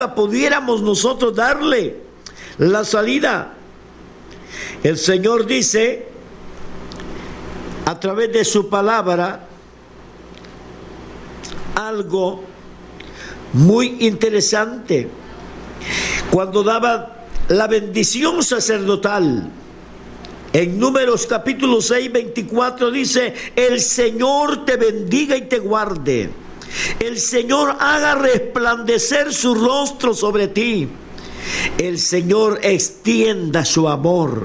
pudiéramos nosotros darle la salida. El Señor dice a través de su palabra algo muy interesante. Cuando daba la bendición sacerdotal, en Números capítulo 6, 24 dice: el Señor te bendiga y te guarde. El Señor haga resplandecer su rostro sobre ti. El Señor extienda su amor.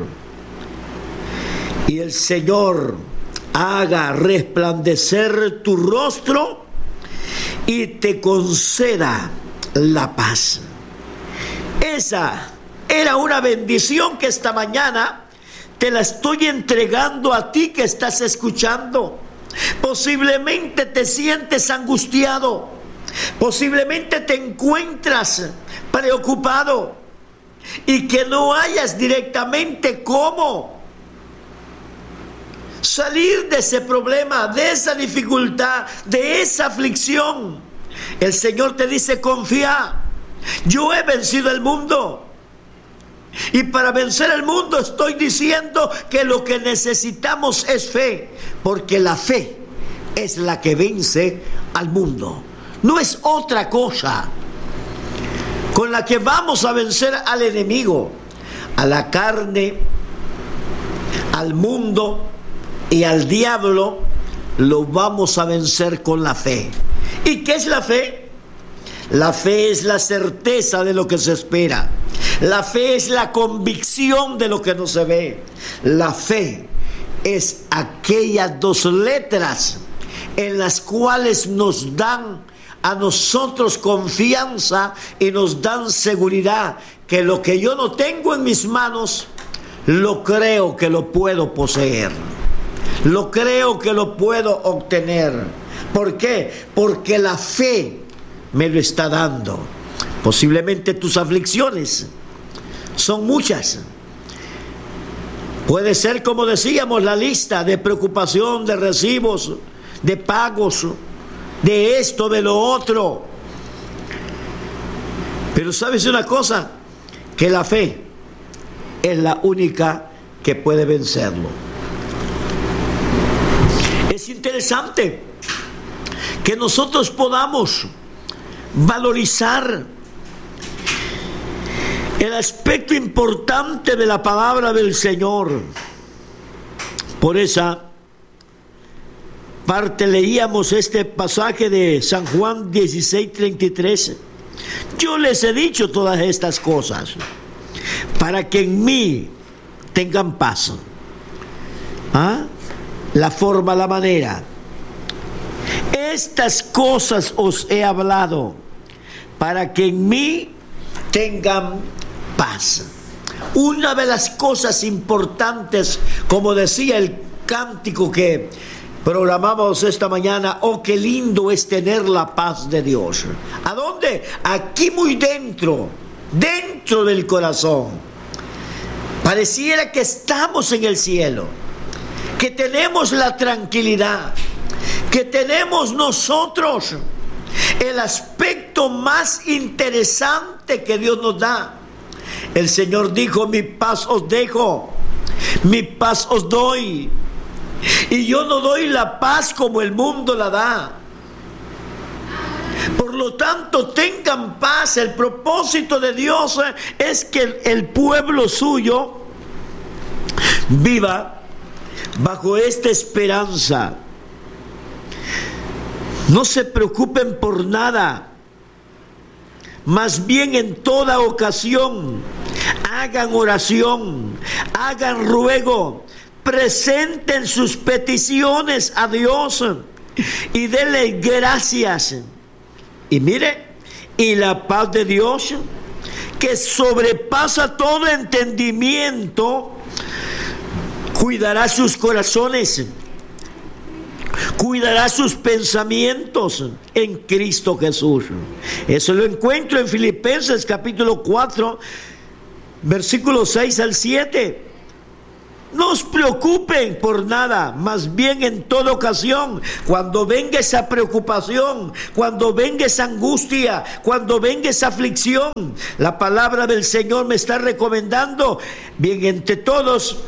Y el Señor haga resplandecer tu rostro y te conceda la paz. Esa era una bendición que esta mañana te la estoy entregando a ti que estás escuchando. Posiblemente te sientes angustiado, posiblemente te encuentras preocupado y que no hayas directamente cómo salir de ese problema, de esa dificultad, de esa aflicción. El Señor te dice: confía, yo he vencido el mundo. Y para vencer el mundo estoy diciendo que lo que necesitamos es fe, porque la fe es la que vence al mundo. No es otra cosa con la que vamos a vencer al enemigo, a la carne, al mundo y al diablo. Lo vamos a vencer con la fe. ¿Y qué es la fe? La fe es la certeza de lo que se espera. La fe es la convicción de lo que no se ve. La fe es aquellas dos letras en las cuales nos dan a nosotros confianza y nos dan seguridad que lo que yo no tengo en mis manos, lo creo que lo puedo poseer. Lo creo que lo puedo obtener. ¿Por qué? Porque la fe me lo está dando. Posiblemente tus aflicciones son muchas. Puede ser, como decíamos, la lista de preocupación, de recibos, de pagos, de esto, de lo otro. Pero ¿sabes una cosa? Que la fe es la única que puede vencerlo. Es interesante que nosotros podamos valorizar el aspecto importante de la palabra del Señor. Por esa parte leíamos este pasaje de San Juan 16:33. Yo les he dicho todas estas cosas para que en mí tengan paz. La forma, la manera. Estas cosas os he hablado para que en mí tengan paz. Una de las cosas importantes, como decía el cántico que programamos esta mañana: oh, qué lindo es tener la paz de Dios. ¿A dónde? Aquí muy dentro del corazón. Pareciera que estamos en el cielo, que tenemos la tranquilidad, que tenemos nosotros el aspecto más interesante que Dios nos da. El Señor dijo: mi paz os dejo, mi paz os doy. Y yo no doy la paz como el mundo la da. Por lo tanto, tengan paz. El propósito de Dios es que el pueblo suyo viva bajo esta esperanza. No se preocupen por nada, más bien en toda ocasión hagan oración, hagan ruego, presenten sus peticiones a Dios y denle gracias. Y mire, y la paz de Dios, que sobrepasa todo entendimiento, cuidará sus corazones, cuidará sus pensamientos en Cristo Jesús. Eso lo encuentro en Filipenses capítulo 4, versículos 6 al 7. No os preocupen por nada, más bien en toda ocasión, cuando venga esa preocupación, cuando venga esa angustia, cuando venga esa aflicción, la palabra del Señor me está recomendando, bien entre todos,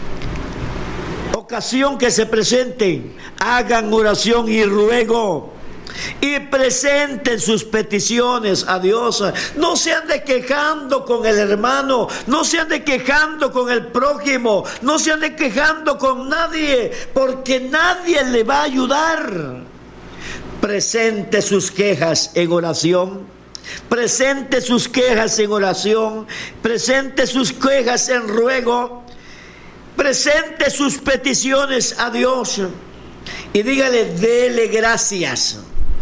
ocasión que se presenten, hagan oración y ruego y presenten sus peticiones a Dios. No se ande quejando con el hermano, no se ande quejando con el prójimo, no se ande quejando con nadie, porque nadie le va a ayudar. Presente sus quejas en oración, presente sus quejas en oración, presente sus quejas en ruego, presente sus peticiones a Dios y dígale, dele gracias.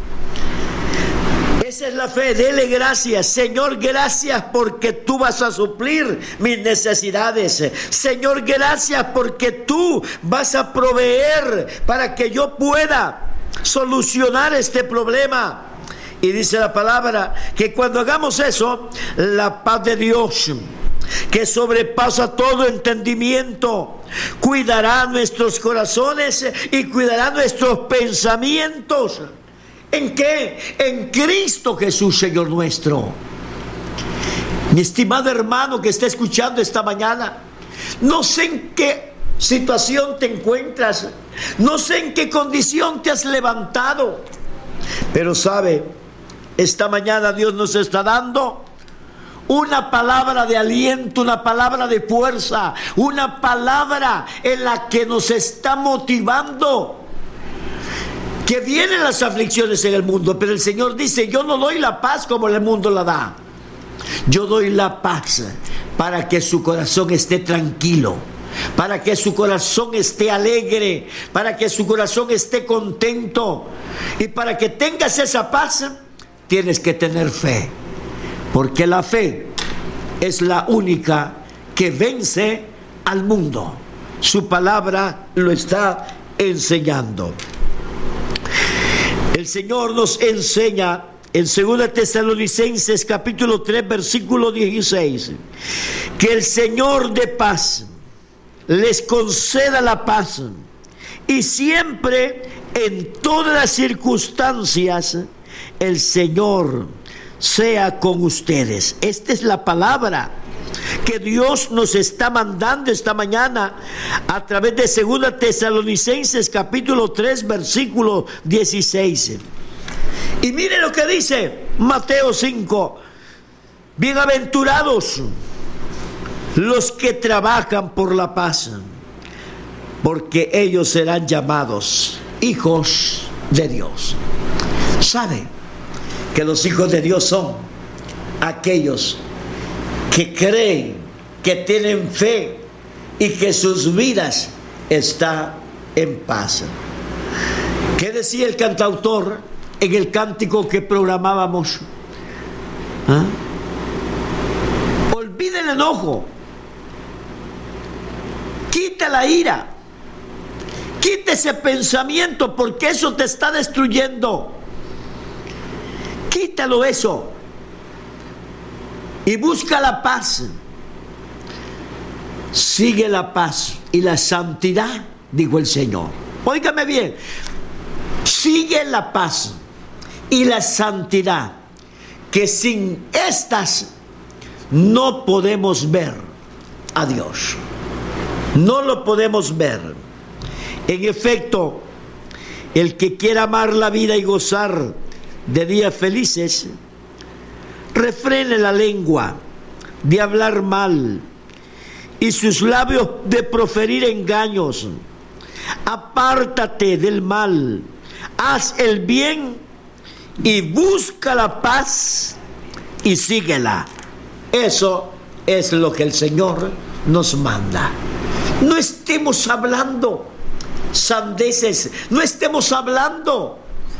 Esa es la fe, dele gracias. Señor, gracias porque tú vas a suplir mis necesidades. Señor, gracias porque tú vas a proveer para que yo pueda solucionar este problema. Y dice la palabra que cuando hagamos eso, la paz de Dios, que sobrepasa todo entendimiento, cuidará nuestros corazones y cuidará nuestros pensamientos. ¿En qué? En Cristo Jesús, Señor nuestro. Mi estimado hermano que está escuchando esta mañana, no sé en qué situación te encuentras, no sé en qué condición te has levantado, pero sabe, esta mañana Dios nos está dando una palabra de aliento, una palabra de fuerza, una palabra en la que nos está motivando. Que vienen las aflicciones en el mundo, pero el Señor dice, yo no doy la paz como el mundo la da. Yo doy la paz para que su corazón esté tranquilo, para que su corazón esté alegre, para que su corazón esté contento. Y para que tengas esa paz, tienes que tener fe, porque la fe es la única que vence al mundo. Su palabra lo está enseñando. El Señor nos enseña en 2 Tesalonicenses capítulo 3 versículo 16 que el Señor de paz les conceda la paz y siempre en todas las circunstancias el Señor sea con ustedes. Esta es la palabra que Dios nos está mandando esta mañana a través de 2 Tesalonicenses capítulo 3 versículo 16. Y mire lo que dice Mateo 5: bienaventurados los que trabajan por la paz, porque ellos serán llamados hijos de Dios. ¿Sabe que los hijos de Dios son aquellos que creen, que tienen fe y que sus vidas están en paz? ¿Qué decía el cantautor en el cántico que programábamos? Olvida el enojo, quita la ira, quita ese pensamiento, porque eso te está destruyendo. Quítalo eso y busca la paz. Sigue la paz y la santidad, dijo el Señor. Óigame bien, sigue la paz y la santidad, que sin estas no podemos ver a Dios. No lo podemos ver. En efecto, el que quiera amar la vida y gozar de días felices, refrene la lengua de hablar mal y sus labios de proferir engaños. Apártate del mal, haz el bien y busca la paz y síguela. Eso es lo que el Señor nos manda. No estemos hablando sandeces, no estemos hablando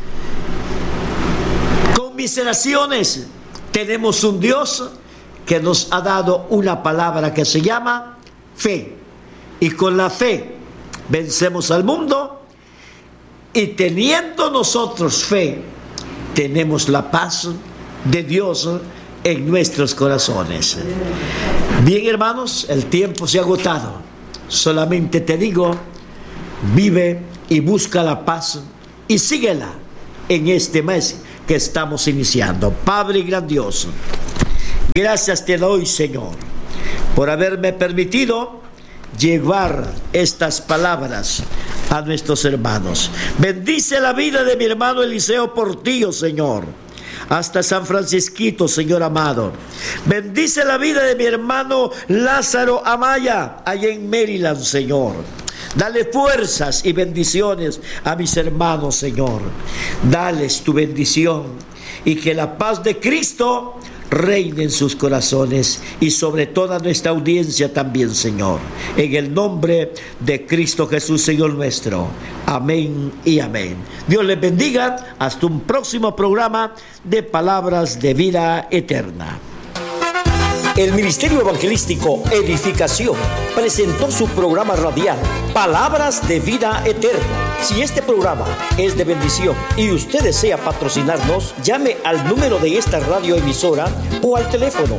conmiseraciones. Tenemos un Dios que nos ha dado una palabra que se llama fe, y con la fe vencemos al mundo, y teniendo nosotros fe tenemos la paz de Dios en nuestros corazones. Bien, hermanos, el tiempo se ha agotado. Solamente te digo, vive y busca la paz y síguela en este mes que estamos iniciando. Padre grandioso, gracias te doy, Señor, por haberme permitido llevar estas palabras a nuestros hermanos. Bendice la vida de mi hermano Eliseo Portillo, Señor, hasta San Francisquito, Señor amado. Bendice la vida de mi hermano Lázaro Amaya, allá en Maryland, Señor. Dale fuerzas y bendiciones a mis hermanos, Señor. Dales tu bendición y que la paz de Cristo reine en sus corazones y sobre toda nuestra audiencia también, Señor. En el nombre de Cristo Jesús, Señor nuestro. Amén y amén. Dios les bendiga. Hasta un próximo programa de Palabras de Vida Eterna. El Ministerio Evangelístico Edificación presentó su programa radial Palabras de Vida Eterna. Si este programa es de bendición y usted desea patrocinarnos, llame al número de esta radioemisora o al teléfono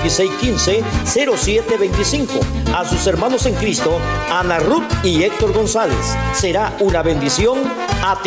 2615-0725. A sus hermanos en Cristo, Ana Ruth y Héctor González. Será una bendición a